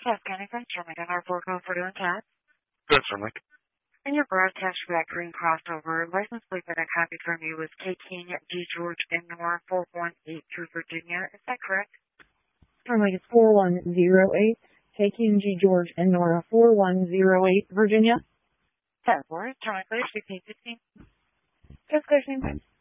South County Central, and our code for doing that. Good, certainly. And your broadcast for that green crossover license plate that I copied from you was K King G George N-Nor 4182 Virginia. Is that correct? Certainly, it's 4108. K King G George N-Nor 4108 Virginia. That works. Turn please. Repeat 15. Just question.